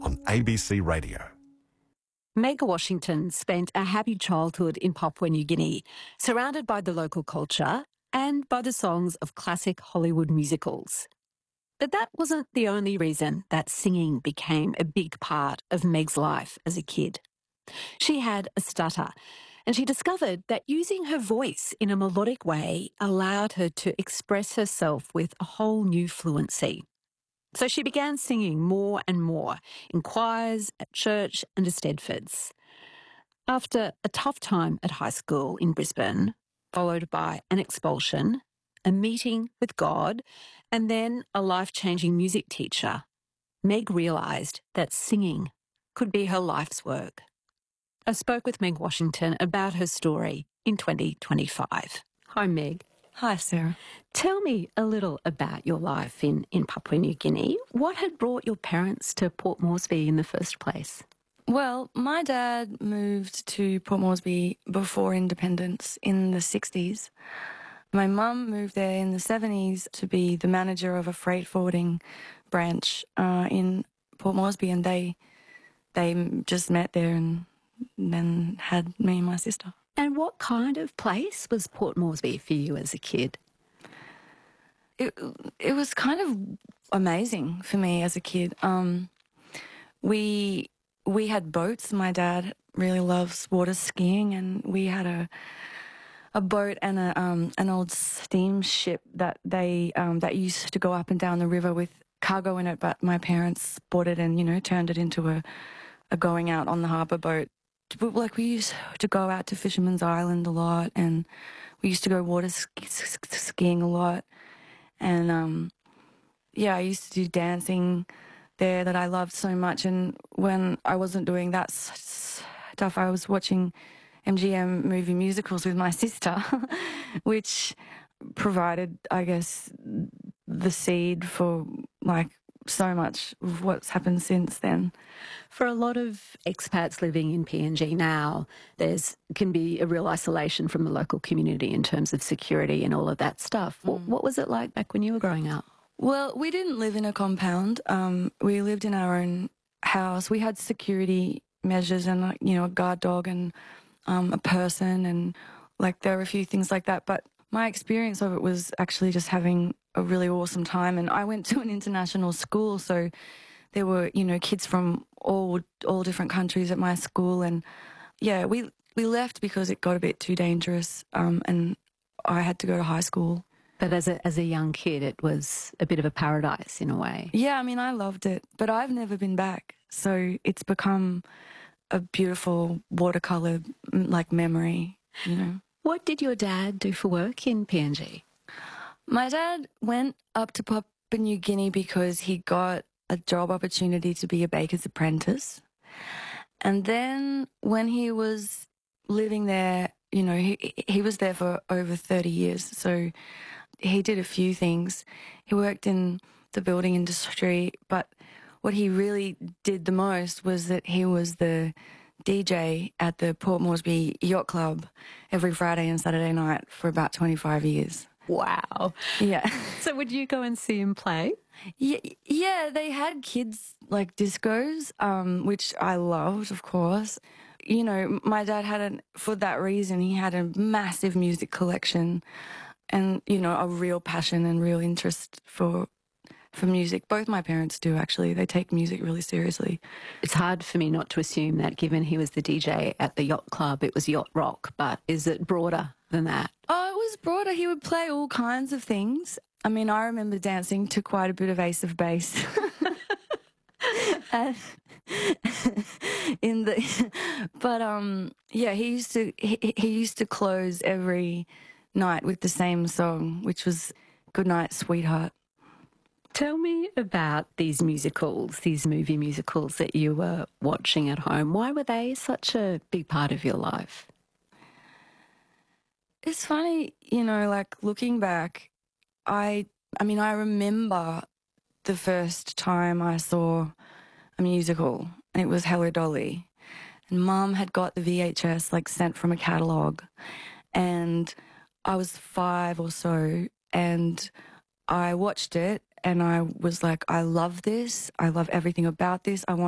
on ABC Radio. Meg Washington spent a happy childhood in Papua New Guinea, surrounded by the local culture and by the songs of classic Hollywood musicals. But that wasn't the only reason that singing became a big part of Meg's life as a kid. She had a stutter, and she discovered that using her voice in a melodic way allowed her to express herself with a whole new fluency. So she began singing more and more in choirs, at church and Eisteddfods. After a tough time at high school in Brisbane, followed by an expulsion, a meeting with God, and then a life-changing music teacher, Meg realised that singing could be her life's work. I spoke with Meg Washington about her story in 2025. Hi, Meg. Hi, Sarah. Tell me a little about your life in Papua New Guinea. What had brought your parents to Port Moresby in the first place? Well, my dad moved to Port Moresby before independence in the 60s. My mum moved there in the 70s to be the manager of a freight forwarding branch in Port Moresby, and they just met there and then had me and my sister. And what kind of place was Port Moresby for you as a kid? It was kind of amazing for me as a kid. We had boats. My dad really loves water skiing, and we had a boat and an old steamship that that used to go up and down the river with cargo in it. But my parents bought it and turned it into a going out on the harbour boat. Like, we used to go out to Fisherman's Island a lot, and we used to go water skiing a lot. And, I used to do dancing there that I loved so much. And when I wasn't doing that stuff, I was watching MGM movie musicals with my sister, which provided, I guess, the seed for, so much of what's happened since then. For a lot of expats living in PNG now, can be a real isolation from the local community in terms of security and all of that stuff. What was it like back when you were growing up? Well, we didn't live in a compound. We lived in our own house. We had security measures and, a guard dog and a person, and there were a few things like that. But my experience of it was actually just having a really awesome time. And I went to an international school, so there were, kids from all different countries at my school. And we left because it got a bit too dangerous, and I had to go to high school. But as a young kid, it was a bit of a paradise in a way. Yeah, I loved it, but I've never been back. So it's become a beautiful watercolour, memory, What did your dad do for work in PNG? My dad went up to Papua New Guinea because he got a job opportunity to be a baker's apprentice. And then when he was living there, he was there for over 30 years. So he did a few things. He worked in the building industry, but what he really did the most was that he was the DJ at the Port Moresby Yacht Club every Friday and Saturday night for about 25 years. Wow. Yeah. So would you go and see him play? Yeah, they had kids discos, which I loved, of course. My dad for that reason, he had a massive music collection and, a real passion and real interest for music. Both my parents do, actually. They take music really seriously. It's hard for me not to assume that given he was the DJ at the yacht club, it was yacht rock, but is it broader than that? Oh, it was broader. He would play all kinds of things. I remember dancing to quite a bit of Ace of Base. He used to close every night with the same song, which was Goodnight, Sweetheart. Tell me about these musicals, these movie musicals that you were watching at home. Why were they such a big part of your life? It's funny, looking back, I remember the first time I saw a musical, and it was Hello Dolly. And Mum had got the VHS sent from a catalogue, and I was 5 or so, and I watched it, and I was like, I love this. I love everything about this. I want